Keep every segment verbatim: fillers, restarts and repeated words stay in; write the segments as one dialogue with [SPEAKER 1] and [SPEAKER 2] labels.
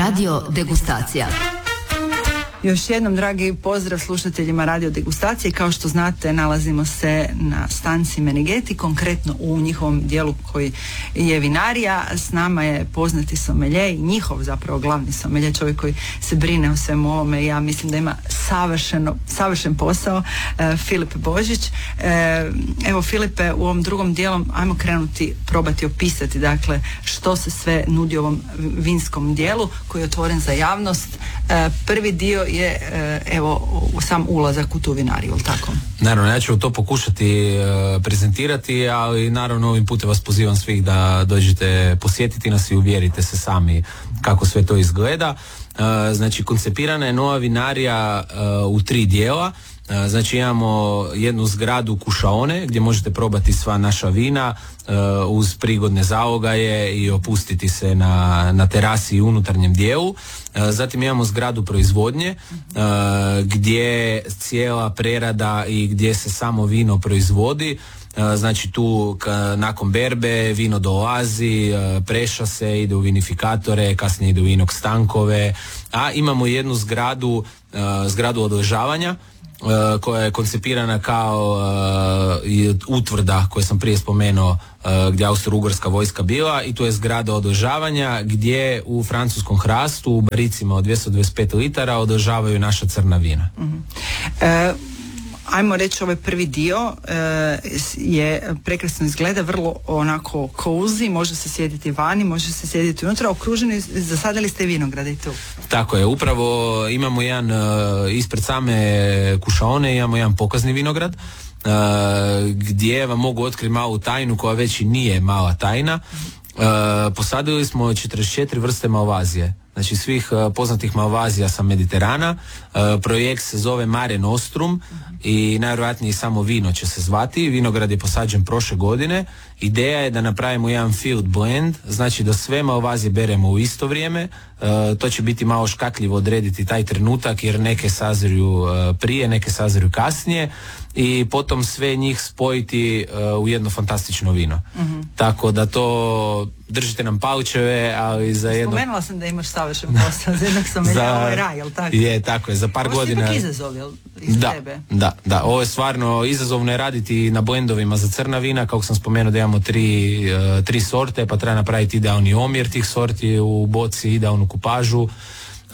[SPEAKER 1] Radio Degustacija.
[SPEAKER 2] Još jednom, dragi pozdrav slušateljima Radio Degustacije. Kao što znate, nalazimo se na stanci Menegeti, konkretno u njihovom dijelu koji je vinarija. S nama je poznati somelje i njihov zapravo glavni somelje, čovjek koji se brine o svemu ovome. Ja mislim da ima savršeno, savršen posao, e, Filip Božić. E, evo Filipe, u ovom drugom dijelu ajmo krenuti, probati opisati dakle što se sve nudi u ovom vinskom dijelu koji je otvoren za javnost. E, prvi dio je evo sam ulazak u tu vinariju, ili tako?
[SPEAKER 3] Naravno, ja ću to pokušati uh, prezentirati, ali naravno ovim putem vas pozivam svih da dođete posjetiti nas i uvjerite se sami kako sve to izgleda. Uh, znači, koncipirana je nova vinarija uh, u tri dijela. Znači imamo jednu zgradu kušaone gdje možete probati sva naša vina uh, uz prigodne zalogaje i opustiti se na, na terasi u unutarnjem dijelu. Uh, zatim imamo zgradu proizvodnje uh, gdje cijela prerada i gdje se samo vino proizvodi. Uh, znači tu k, nakon berbe vino dolazi, uh, preša se, ide u vinifikatore, kasnije ide u inox tankove, a imamo jednu zgradu, uh, zgradu odležavanja Uh, koja je koncipirana kao uh, utvrda koju sam prije spomenuo, uh, gdje je Austro-Ugarska vojska bila, i tu je zgrada odležavanja gdje u francuskom hrastu u baricima od dvjesto dvadeset pet litara odležavaju naša crna vina.
[SPEAKER 2] Mm-hmm. E, ajmo reći, ovaj prvi dio e, je prekrasno izgleda, vrlo onako cozy, može se sjediti vani, može se sjediti unutra, okruženi, zasadili ste vinograde i tu.
[SPEAKER 3] Tako je, upravo imamo jedan, uh, ispred same kušaone imamo jedan pokazni vinograd, uh, gdje vam mogu otkriti malu tajnu koja već i nije mala tajna. Uh, posadili smo četrdeset četiri vrste malvazije, znači svih uh, poznatih malvazija sa Mediterana. Uh, projekt se zove Mare Nostrum i najvjerojatnije samo vino će se zvati. Vinograd je posađen prošle godine. Ideja je da napravimo jedan field blend, znači da sve malvazije beremo u isto vrijeme. Uh, to će biti malo škakljivo odrediti taj trenutak jer neke sazriju uh, prije, neke sazriju kasnije, i potom sve njih spojiti uh, u jedno fantastično vino. Mm-hmm. Tako da to držite nam paučeve, ali za jedno...
[SPEAKER 2] Spomenula sam da imaš savršen posao, za jednog somelja, ovo je raj, jel tako?
[SPEAKER 3] Je, tako je, za par
[SPEAKER 2] ovo
[SPEAKER 3] godina...
[SPEAKER 2] Ovo je ipak izazov, jel, iz
[SPEAKER 3] da,
[SPEAKER 2] tebe?
[SPEAKER 3] Da, da, ovo je stvarno izazovno je raditi na blendovima za crna vina, kako sam spomenuo da imamo tri, uh, tri sorte, pa treba napraviti idealni omjer tih sorti u boci, idealnu kupažu. Uh,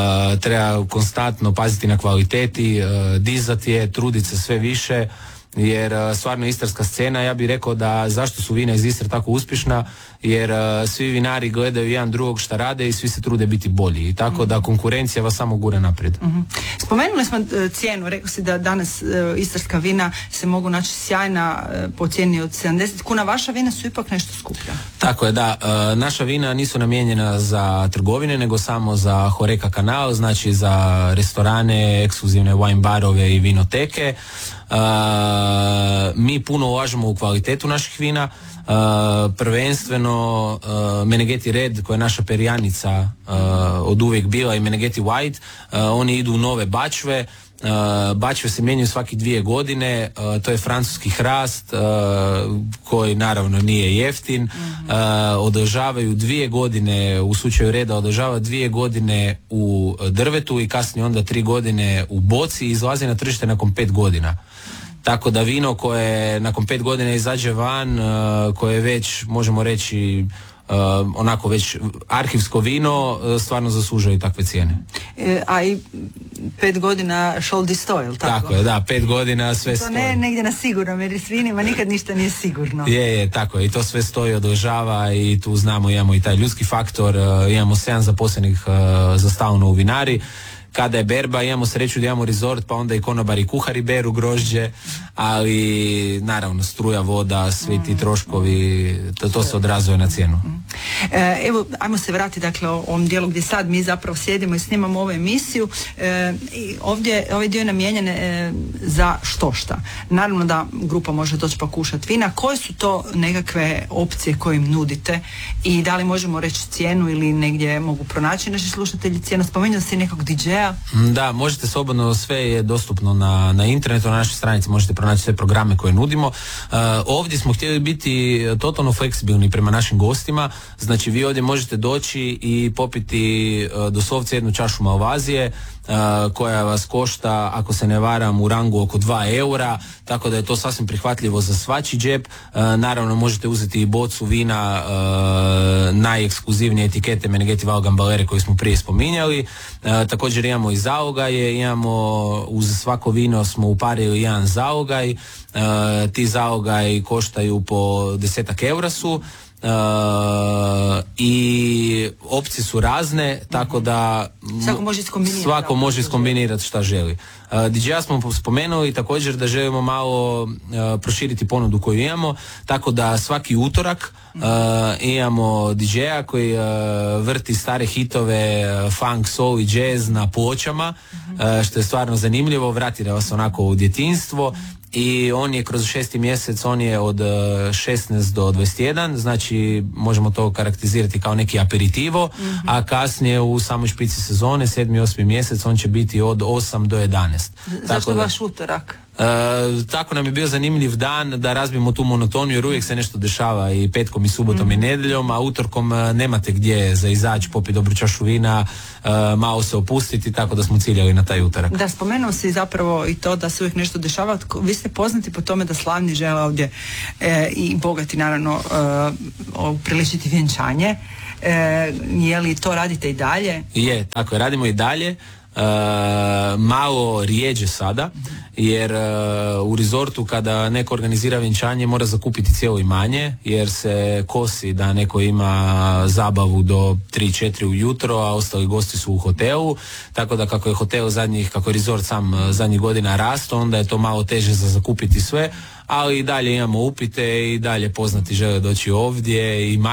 [SPEAKER 3] treba konstantno paziti na kvaliteti, uh, dizati je, truditi se sve više, jer uh, stvarno istarska scena, ja bih rekao da zašto su vina iz Istre tako uspješna, jer uh, svi vinari gledaju jedan drugog šta rade i svi se trude biti bolji, i tako mm-hmm. da konkurencija vas samo gura naprijed. Mm-hmm.
[SPEAKER 2] Spomenuli smo uh, cijenu, rekao si da danas uh, istarska vina se mogu naći sjajna uh, po cijeni od sedamdeset kuna, vaša vina su ipak nešto skuplja.
[SPEAKER 3] Tako je, da, uh, naša vina nisu namijenjena za trgovine, nego samo za Horeca kanal, znači za restorane, ekskluzivne wine barove i vinoteke. Uh, mi puno ulažemo u kvalitetu naših vina. Uh, prvenstveno uh, Menegeti Red, koja je naša perjanica uh, od uvijek bila, i Menegeti White, uh, oni idu u nove bačve. Uh, bačve se mijenjaju svaki dvije godine, uh, to je francuski hrast uh, koji naravno nije jeftin. Mm-hmm. Uh, održavaju dvije godine, u slučaju Reda održava dvije godine u drvetu i kasnije onda tri godine u boci i izlazi na tržište nakon pet godina. Tako da vino koje nakon pet godina izađe van, uh, koje već možemo reći uh, onako već arhivsko vino, uh, stvarno zaslužuje takve cijene.
[SPEAKER 2] E, a i pet godina šoldi stoji, jel tako?
[SPEAKER 3] Tako je, da, pet godina sve
[SPEAKER 2] to
[SPEAKER 3] stoji.
[SPEAKER 2] To ne negdje na sigurno, jer s vinima nikad ništa nije sigurno.
[SPEAKER 3] Je, je, tako je, i to sve stoji, održava, i tu znamo, imamo i taj ljudski faktor, uh, imamo sedam zaposlenih uh, za stalno u vinari. Kada je berba, imamo sreću da imamo rezort, pa onda i konobari i kuhari beru grožđe, ali naravno struja, voda, svi ti troškovi, to, to se odrazuje na cijenu.
[SPEAKER 2] E, evo, ajmo se vratiti dakle o ovom dijelu gdje sad mi zapravo sjedimo i snimamo ovu emisiju. E, i ovdje, ovaj dio je namijenjen e, za štošta. Naravno da grupa može doći pa kušati vina. Koje su to nekakve opcije koje im nudite i da li možemo reći cijenu ili negdje mogu pronaći naši slušatelji cijenu? Spomenuo si nekog di džeja, džeja.
[SPEAKER 3] Da, možete slobodno, sve je dostupno na, na internetu, na našoj stranici možete pronaći sve programe koje nudimo. Uh, ovdje smo htjeli biti totalno fleksibilni prema našim gostima, znači vi ovdje možete doći i popiti uh, doslovce jednu čašu malvazije, Uh, koja vas košta, ako se ne varam, u rangu oko dva eura, tako da je to sasvim prihvatljivo za svačiji džep. Uh, naravno možete uzeti i bocu vina uh, najekskluzivnije etikete Meneghetti Val Gambaleere koju smo prije spominjali. Uh, također imamo i zalogaje, imamo uz svako vino smo uparili jedan zalogaj. Uh, ti zalogaji koštaju po desetak eura su. Uh, i opcije su razne, tako da
[SPEAKER 2] svako može iskombinirati,
[SPEAKER 3] svako može iskombinirati šta želi. Uh, D J-a smo spomenuli također da želimo malo uh, proširiti ponudu koju imamo, tako da svaki utorak uh, imamo D J-a koji uh, vrti stare hitove uh, funk, soul i jazz na pločama, uh, što je stvarno zanimljivo, vratira vas onako u djetinjstvo. I on je kroz šesti mjesec, on je od šesnaest do dvadeset jedan, znači možemo to karakterizirati kao neki aperitivo, mm-hmm. a kasnije u samoj špici sezone, sedmi i osmi mjesec, on će biti od osam do jedanaest.
[SPEAKER 2] Zašto tako vaš utorak?
[SPEAKER 3] E, tako nam je bio zanimljiv dan da razbijemo tu monotoniju, jer uvijek se nešto dešava i petkom i subotom mm-hmm. i nedjeljom, a utorkom nemate gdje za izaći, popiti dobru čašu vina, e, malo se opustiti, tako da smo ciljali na taj utorak.
[SPEAKER 2] Da, spomenuo si zapravo i to da se uvijek nešto dešava. Vi ste poznati po tome da slavni žele ovdje e, i bogati naravno e, upriličiti vjenčanje. E, je li to radite i dalje?
[SPEAKER 3] Je, tako je, radimo i dalje. Uh, malo rijeđe sada, jer uh, u rezortu kada neko organizira vjenčanje mora zakupiti cijelo imanje, jer se kosi da neko ima zabavu do tri četiri ujutro, a ostali gosti su u hotelu, tako da kako je hotel zadnjih, kako je rezort sam zadnjih godina rasto, onda je to malo teže za zakupiti sve, ali i dalje imamo upite i dalje poznati žele doći ovdje i